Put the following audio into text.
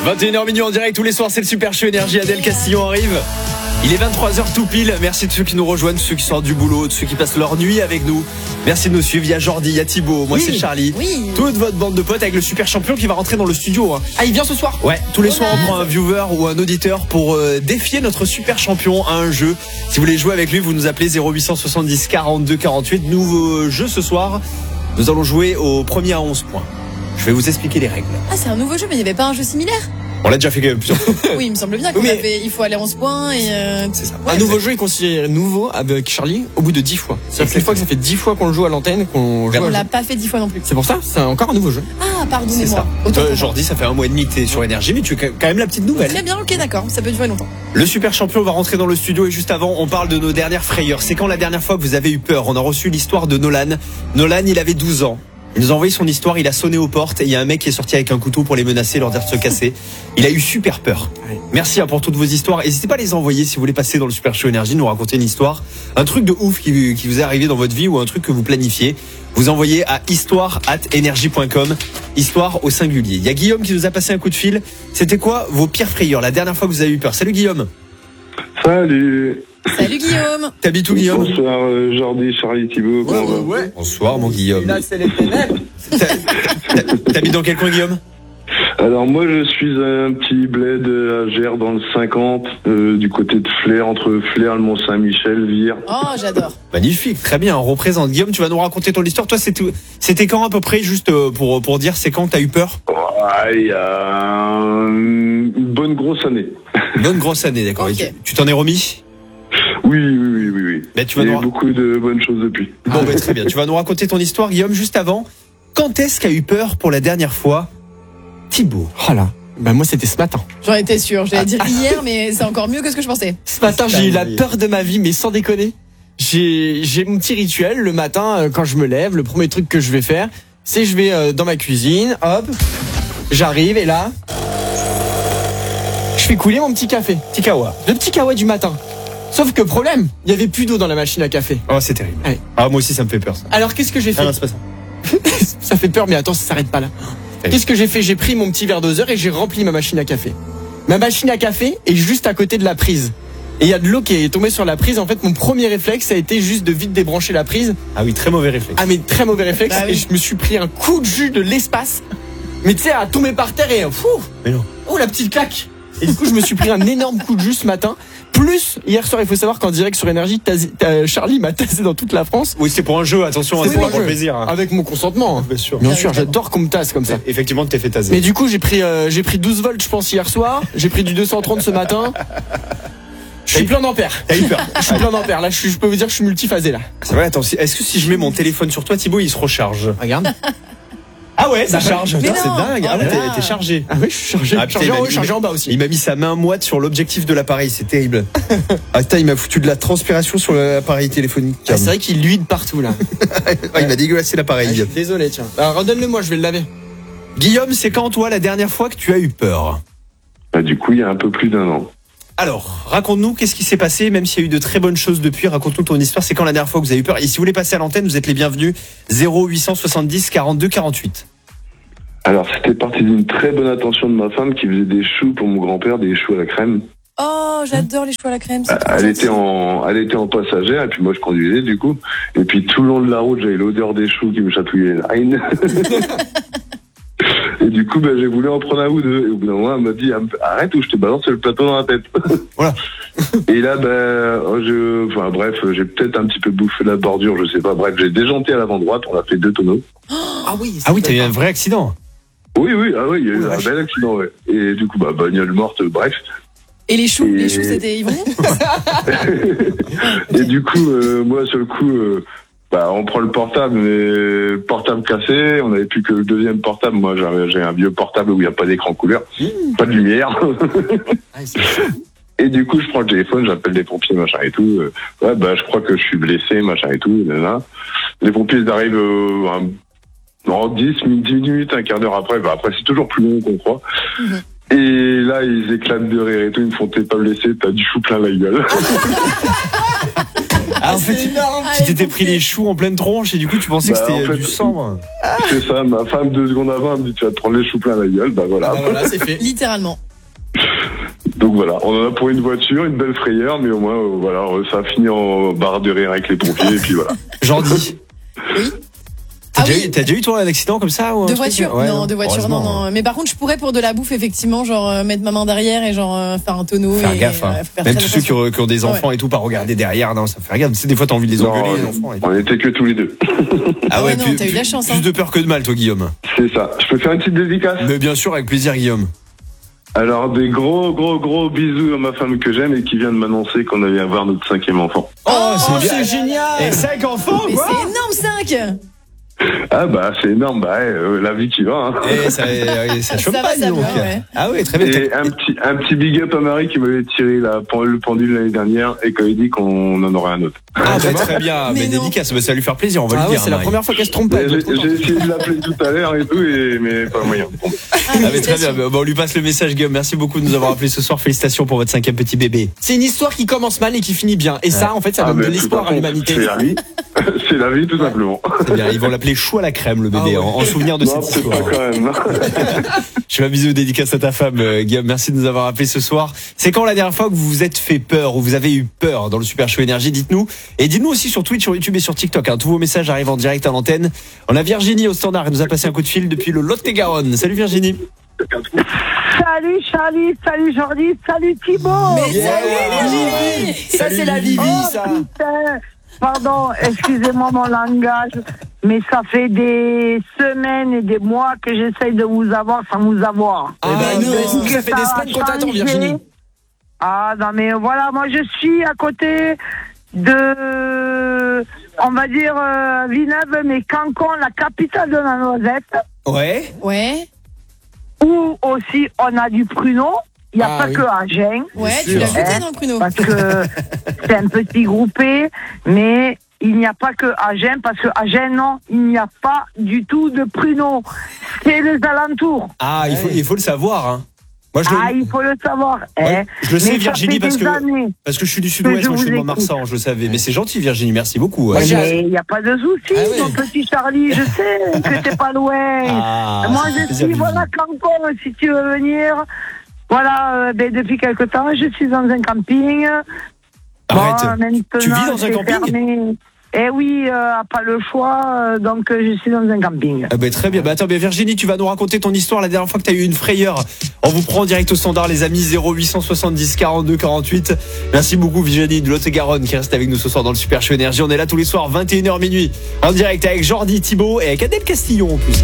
21h minuit en direct tous les soirs, c'est le Super Show Énergie. Adèle Castillon arrive. Il est 23h tout pile. Merci de ceux qui nous rejoignent, de ceux qui sortent du boulot, de ceux qui passent leur nuit avec nous. Merci de nous suivre. Il y a Jordi, il y a Thibaut, moi c'est Charlie. Oui. Toute votre bande de potes avec le super champion qui va rentrer dans le studio. Ah, il vient ce soir? Ouais, tous les soirs on prend un viewer ou un auditeur pour défier notre super champion à un jeu. Si vous voulez jouer avec lui, vous nous appelez 0870 42 48. Nouveau jeu ce soir. Nous allons jouer au premier à 11 points. Je vais vous expliquer les règles. Ah, c'est un nouveau jeu, mais il n'y avait pas un jeu similaire? On l'a déjà fait plusieurs fois. Oui, il me semble bien il faut aller 11 points et C'est ça. Un nouveau jeu est considéré nouveau avec Charlie au bout de 10 fois. C'est-à-dire qu'une fois que ça fait 10 fois qu'on le joue à l'antenne, qu'on joue on à l'a pas fait 10 fois non plus. C'est pour ça, c'est encore un nouveau jeu. Ah, C'est pardonnez-moi. ça. Autant pour moi. Jordi, ça fait un mois et demi que t'es sur Énergie, mais tu es quand même la petite nouvelle. Très bien, ok, d'accord, ça peut durer longtemps. Le super champion va rentrer dans le studio et juste avant, on parle de nos dernières frayeurs. C'est quand la dernière fois que vous avez eu peur? On a reçu l'histoire de Nolan. Nolan, il avait 12 ans. Il nous a envoyé son histoire, il a sonné aux portes et il y a un mec qui est sorti avec un couteau pour les menacer, leur dire de se casser. Il a eu super peur. Merci pour toutes vos histoires. N'hésitez pas à les envoyer si vous voulez passer dans le Super Show Énergie, nous raconter une histoire, un truc de ouf qui vous est arrivé dans votre vie ou un truc que vous planifiez. Vous envoyez à histoire@energie.com, histoire au singulier. Il y a Guillaume qui nous a passé un coup de fil. C'était quoi vos pires frayeurs, la dernière fois que vous avez eu peur? Salut Guillaume. Salut. Salut Guillaume. T'habites où Guillaume? Bonsoir Jordi, Charlie, Thibaut. Comment on va? Bonsoir mon Guillaume. Là, c'est les ténèbres. T'habites dans quel coin Guillaume? Alors moi je suis un petit bled à Gers dans le 50, du côté de Flers, entre Flers, le Mont-Saint-Michel, Vire. Oh, j'adore. Magnifique, très bien, on représente. Guillaume, tu vas nous raconter ton histoire. Toi, c'était quand à peu près, juste pour dire, c'est quand que t'as eu peur? Il y a une bonne grosse année. Une bonne grosse année, d'accord. Ok. Et tu t'en es remis? Oui. Ben, tu vas Il y a nous eu beaucoup de bonnes choses depuis. Bon, ben, très bien. Tu vas nous raconter ton histoire, Guillaume. Juste avant, quand est-ce qu'a eu peur pour la dernière fois Thibaut? Oh là. Bah moi c'était ce matin. J'en étais sûre, j'allais dire hier, mais c'est encore mieux que ce que je pensais. Ce matin j'ai eu la peur de ma vie, mais sans déconner. J'ai mon petit rituel le matin quand je me lève. Le premier truc que je vais faire, c'est je vais dans ma cuisine, hop, j'arrive et là, je fais couler mon petit café. Petit kawa. Le petit kawa du matin. Sauf que problème, il y avait plus d'eau dans la machine à café. Oh, c'est terrible. Ouais. Ah, moi aussi, ça me fait peur, ça. Alors qu'est-ce que j'ai fait? Ah non, c'est pas ça. Ça fait peur, mais attends, ça s'arrête pas là. Qu'est-ce que j'ai fait? J'ai pris mon petit verre doseur et j'ai rempli ma machine à café. Ma machine à café est juste à côté de la prise. Et il y a de l'eau qui est tombée sur la prise. En fait, mon premier réflexe a été juste de vite débrancher la prise. Ah oui, très mauvais réflexe. Ah mais très mauvais réflexe. Bah oui. Et je me suis pris un coup de jus de l'espace. Mais tu sais, à tomber par terre et Mais non. oh la petite claque. Et du coup, je me suis pris un énorme coup de jus ce matin. Plus, hier soir, il faut savoir qu'en direct sur Énergie, Charlie m'a tassé dans toute la France. Oui, c'est pour un jeu, attention, C'est c'est pour pas un pour le jeu. plaisir. Hein. Avec mon consentement. Hein. Bien sûr. Bien sûr, Évidemment. j'adore qu'on me tasse comme ça. Effectivement, tu t'es fait taser. Mais du coup, j'ai pris 12 volts, je pense, hier soir. J'ai pris du 230 ce matin. Je suis plein d'ampères. T'as eu peur. Je suis plein d'ampères. Là, je peux vous dire que je suis multiphasé là. C'est vrai, attends, est-ce que si je mets mon téléphone sur toi, Thibaut, il se recharge? Regarde. Ah ouais, ça charge. Mais Putain, c'est non. dingue. Ah Oh ouais, là là. t'es chargé. Ah oui, je suis chargé. Ah, putain, Chargé en il haut, m'a- chargé en bas aussi. Il m'a mis sa main moite sur l'objectif de l'appareil, c'est terrible. Ah putain, il m'a foutu de la transpiration sur l'appareil téléphonique. Ah, c'est vrai qu'il luit de partout là. Ah, il m'a dégueulassé l'appareil. Désolé, tiens. Alors, redonne-le moi, je vais le laver. Guillaume, c'est quand toi la dernière fois que tu as eu peur? Bah, du coup, il y a un peu plus d'un an. Alors, raconte-nous qu'est-ce qui s'est passé, même s'il y a eu de très bonnes choses depuis, raconte-nous ton histoire, c'est quand la dernière fois que vous avez eu peur? Et si vous voulez passer à l'antenne, vous êtes les bienvenus, 0870 42 48. Alors c'était parti d'une très bonne attention de ma femme qui faisait des choux pour mon grand-père, des choux à la crème. Oh, j'adore les choux à la crème. c'est trop Elle gentil. était en passagère et puis moi je conduisais du coup. Et puis tout le long de la route j'avais l'odeur des choux qui me chatouillait l'aine. Et du coup j'ai voulu en prendre un ou deux. Et au bout d'un moment elle m'a dit arrête ou je te balance le plateau dans la tête. Voilà. Et là j'ai peut-être un petit peu bouffé la bordure, je sais pas. Bref, j'ai déjanté à l'avant droite, on a fait 2 tonneaux. Ah oui. Ah oui, t'as eu un vrai accident. Oui, il y a eu Oh, un bel accident, ouais. Et du coup bagnole morte, bref. Et les choux, Et- c'était Yvon. Et du coup, moi, sur le coup, on prend le portable, mais portable cassé, on n'avait plus que le deuxième portable. Moi, j'ai un vieux portable où il n'y a pas d'écran couleur, pas de lumière. Ah, c'est chaud. Et du coup, je prends le téléphone, j'appelle les pompiers, machin et tout. Je crois que je suis blessé, machin et tout. Là. Les pompiers, ils arrivent en 10 minutes, un quart d'heure après. Après, c'est toujours plus long qu'on croit. Et là, ils éclatent de rire et tout. Ils me font, t'es pas blessé, t'as du chou plein la gueule. Ah, en fait, énorme. tu t'étais pris les choux en pleine tronche et du coup, tu pensais que Bah, c'était en fait, du sang. C'est ça, ma femme 2 secondes avant elle me dit tu vas te prendre les choux plein la gueule, bah voilà. Ah, voilà, c'est fait. Littéralement. Donc voilà, on en a pour une voiture, une belle frayeur, mais au moins voilà, ça a fini en barre de rire avec les pompiers et puis voilà. Jordi. Oui. T'as Ah déjà, oui. eu- t'as déjà eu toi un accident comme ça ou un De truc voiture, Ouais, non, de voiture, non, heureusement. non. Mais par contre, je pourrais pour de la bouffe, effectivement, genre mettre ma main derrière et genre faire un tonneau. Faire et, gaffe, hein. faut faire Même très tous ceux attention. qui ont des enfants et tout, pas regarder derrière, non, ça fait regarde. Tu sais, des fois, t'as envie de les Non, engueuler, les enfants. Et tout. on était que tous les deux. Ah ouais, non, t'as eu de la chance, Plus hein. de peur que de mal, toi, Guillaume. C'est ça. Je peux faire une petite dédicace? Mais bien sûr, avec plaisir, Guillaume. Alors des gros bisous à ma femme que j'aime et qui vient de m'annoncer qu'on allait avoir notre 5e enfant. Oh, C'est génial. Et 5 enfants, Mais quoi. c'est énorme, 5. Ah bah c'est énorme, bah la vie qui va. Hein. Et ça chope Ça pas, va, dis ça donc. va, ouais. Ah oui, très bien. Et un petit big up à Marie qui m'avait tiré le pendule l'année dernière et qui avait dit qu'on en aurait un autre. Ah, bah, très bien. Mais Mais non. dédicace, bah, ça va lui faire plaisir, on va Ah lui ouais, dire. c'est la Marie. première fois qu'elle se trompe pas. J'ai essayé de l'appeler tout à l'heure et tout, mais pas moyen. Bon. Ah, mais très bien. Bah, on lui passe le message, Guillaume. Merci beaucoup de nous avoir appelé ce soir. Félicitations pour votre 5e petit bébé. C'est une histoire qui commence mal et qui finit bien. Et ça, en fait, ça donne mais de tout l'espoir à fait, l'humanité. C'est la vie. C'est la vie tout simplement. Très bien. Ils vont l'appeler chou à la crème, le bébé, Ah ouais. en souvenir de Non, cette c'est pas histoire. quand même. Je fais un bisou dédicace à ta femme, Guillaume. Merci de nous avoir appelé ce soir. C'est quand la dernière fois que vous vous êtes fait peur ou vous avez eu peur dans le Super Show Énergie? Dites-nous. Et dites-nous aussi sur Twitch, sur YouTube et sur TikTok. Tous vos messages arrivent en direct à l'antenne. On a Virginie au standard. Elle nous a passé un coup de fil depuis le Lot-et-Garonne. Salut Virginie. Salut Charlie, salut Jordi, salut Thibaut. Mais salut, Virginie. Ça, c'est la Vivi, ça. Putain, pardon, excusez-moi mon langage, mais ça fait des semaines et des mois que j'essaye de vous avoir sans vous avoir. Ah, ben, nous, Que ça fait des ça a semaines qu'on t'attend, changé. Virginie. Ah non mais voilà, moi je suis à côté de, on va dire, Villeneuve, mais Cancon, la capitale de la noisette, Ouais. Ouais, où aussi on a du pruneau. Il n'y a Ah, pas oui. que Agen. ouais, tu sûr. l'as goûté dans le pruneau. Parce que c'est un petit groupé, mais il n'y a pas que Agen, parce que Agen, non, il n'y a pas du tout de pruneaux. C'est les alentours. Ah, il faut le savoir, hein. Moi, Il faut le savoir. Ouais, je le sais, Mais Virginie, ça fait des années. parce que je suis du sud-ouest, je moi je suis de vous Montmarsan, je le savais. Mais c'est gentil, Virginie, merci beaucoup. Moi, j'ai- Mais il n'y a pas de souci, Ah oui. mon petit Charlie, je sais que t'es pas loin. Ah, Moi, ça fait je plaisir, suis, Vivi. voilà, Cancon, si tu veux venir. Voilà, depuis quelque temps, je suis dans un camping. Arrête. Maintenant, Tu vis dans un c'est camping fermé. Eh oui, pas le choix, donc je suis dans un camping. Ah bah, très bien. Bah, attends, mais Virginie, tu vas nous raconter ton histoire la dernière fois que tu as eu une frayeur. On vous prend en direct au standard, les amis, 0870 42 48. Merci beaucoup, Virginie de Lot-et-Garonne, qui reste avec nous ce soir dans le Super Show Énergie. On est là tous les soirs, 21h minuit, en direct avec Jordi, Thibaut et avec Adèle Castillon en plus.